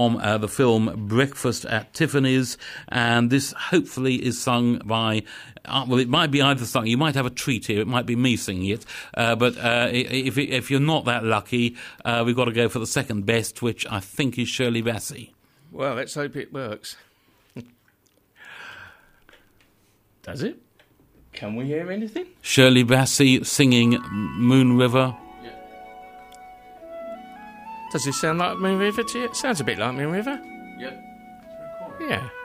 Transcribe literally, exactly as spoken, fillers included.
From uh, the film Breakfast at Tiffany's, and this hopefully is sung by, uh, well, it might be either sung, you might have a treat here, it might be me singing it, uh, but uh, if, if you're not that lucky, uh, we've got to go for the second best, which I think is Shirley Bassey. Well, let's hope it works. Does it? Can we hear anything? Shirley Bassey singing Moon River. Does it sound like Moon River to you? It sounds a bit like Moon River. Yep. Yeah.